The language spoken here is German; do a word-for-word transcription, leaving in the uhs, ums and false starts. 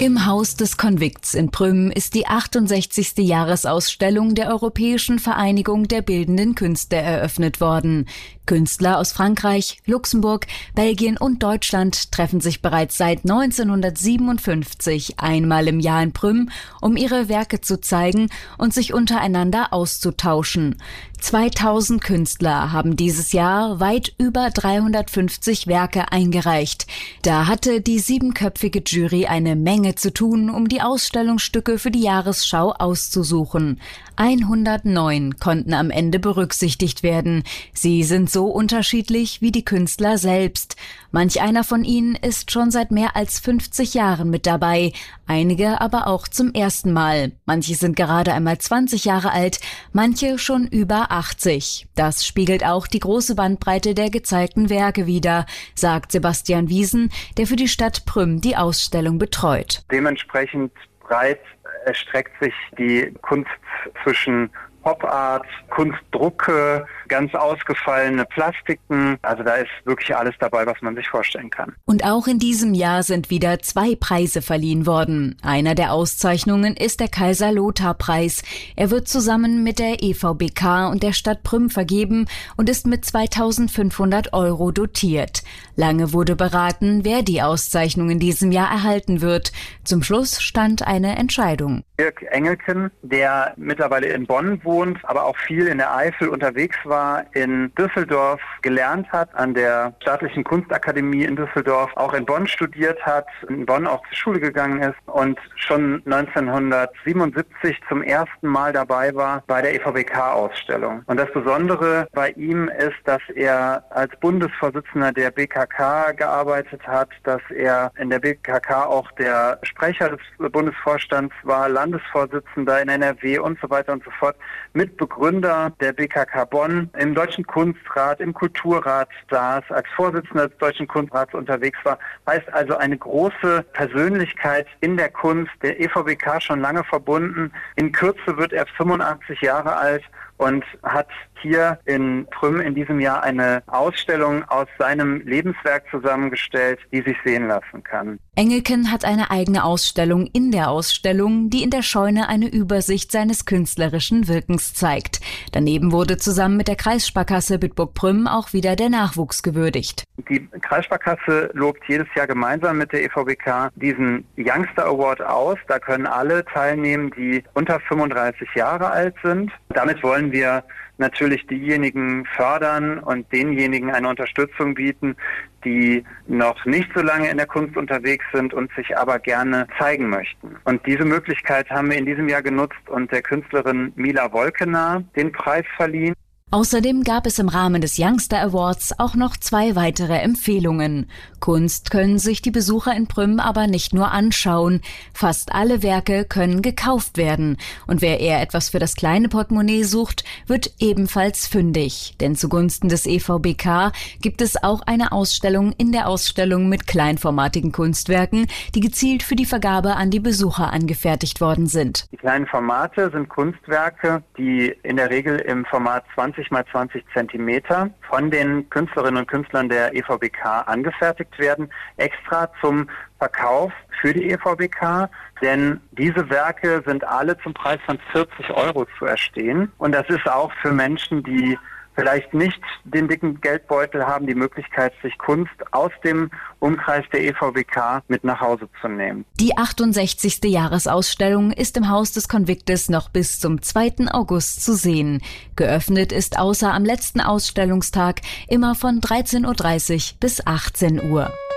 Im Haus des Konvikts in Prüm ist die achtundsechzigste Jahresausstellung der Europäischen Vereinigung der Bildenden Künste eröffnet worden. Künstler aus Frankreich, Luxemburg, Belgien und Deutschland treffen sich bereits seit neunzehnhundertsiebenundfünfzig einmal im Jahr in Prüm, um ihre Werke zu zeigen und sich untereinander auszutauschen. zweitausend Künstler haben dieses Jahr weit über dreihundertfünfzig Werke eingereicht. Da hatte die siebenköpfige Jury eine Menge zu tun, um die Ausstellungsstücke für die Jahresschau auszusuchen. hundertneun konnten am Ende berücksichtigt werden. Sie sind so unterschiedlich wie die Künstler selbst. Manch einer von ihnen ist schon seit mehr als fünfzig Jahren mit dabei, einige aber auch zum ersten Mal. Manche sind gerade einmal zwanzig Jahre alt, manche schon über achtzig. Das spiegelt auch die große Bandbreite der gezeigten Werke wider, sagt Sebastian Wiesen, der für die Stadt Prüm die Ausstellung betreut. Dementsprechend breit erstreckt sich die Kunst zwischen Pop-Art, Kunstdrucke, ganz ausgefallene Plastiken. Also da ist wirklich alles dabei, was man sich vorstellen kann. Und auch in diesem Jahr sind wieder zwei Preise verliehen worden. Einer der Auszeichnungen ist der Kaiser-Lothar-Preis. Er wird zusammen mit der E V B K und der Stadt Prüm vergeben und ist mit zweitausendfünfhundert Euro dotiert. Lange wurde beraten, wer die Auszeichnung in diesem Jahr erhalten wird. Zum Schluss stand eine Entscheidung. Dirk Engelken, der mittlerweile in Bonn wohnt, aber auch viel in der Eifel unterwegs war, in Düsseldorf gelernt hat, an der Staatlichen Kunstakademie in Düsseldorf, auch in Bonn studiert hat, in Bonn auch zur Schule gegangen ist und schon neunzehnhundertsiebenundsiebzig zum ersten Mal dabei war bei der E V B K-Ausstellung. Und das Besondere bei ihm ist, dass er als Bundesvorsitzender der B K K gearbeitet hat, dass er in der B K K auch der Sprecher des Bundesvorstands war, Landesvorsitzender in N R W und so weiter und so fort, Mitbegründer der B K K Bonn, im Deutschen Kunstrat, im Kulturrat saß, als Vorsitzender des Deutschen Kunstrats unterwegs war. Heißt also eine große Persönlichkeit in der Kunst, der E V B K schon lange verbunden. In Kürze wird er fünfundachtzig Jahre alt und hat hier in Prüm in diesem Jahr eine Ausstellung aus seinem Lebenswerk zusammengestellt, die sich sehen lassen kann. Engelken hat eine eigene Ausstellung in der Ausstellung, die in der Scheune eine Übersicht seines künstlerischen Wirkens zeigt. Daneben wurde zusammen mit der Kreissparkasse Bitburg-Prüm auch wieder der Nachwuchs gewürdigt. Die Kreissparkasse lobt jedes Jahr gemeinsam mit der E V B K diesen Youngster Award aus. Da können alle teilnehmen, die unter fünfunddreißig Jahre alt sind. Damit wollen wir natürlich diejenigen fördern und denjenigen eine Unterstützung bieten, die noch nicht so lange in der Kunst unterwegs sind und sich aber gerne zeigen möchten. Und diese Möglichkeit haben wir in diesem Jahr genutzt und der Künstlerin Mila Wolkener den Preis verliehen. Außerdem gab es im Rahmen des Youngster Awards auch noch zwei weitere Empfehlungen. Kunst können sich die Besucher in Prüm aber nicht nur anschauen. Fast alle Werke können gekauft werden. Und wer eher etwas für das kleine Portemonnaie sucht, wird ebenfalls fündig. Denn zugunsten des E V B K gibt es auch eine Ausstellung in der Ausstellung mit kleinformatigen Kunstwerken, die gezielt für die Vergabe an die Besucher angefertigt worden sind. Die kleinen Formate sind Kunstwerke, die in der Regel im Format zwanzig mal zwanzig Zentimeter von den Künstlerinnen und Künstlern der E V B K angefertigt werden, extra zum Verkauf für die E V B K, denn diese Werke sind alle zum Preis von vierzig Euro zu erstehen. Und das ist auch für Menschen, die vielleicht nicht den dicken Geldbeutel haben, die Möglichkeit, sich Kunst aus dem Umkreis der E V B K mit nach Hause zu nehmen. Die achtundsechzigste Jahresausstellung ist im Haus des Konviktes noch bis zum zweiten August zu sehen. Geöffnet ist außer am letzten Ausstellungstag immer von dreizehn Uhr dreißig bis achtzehn Uhr.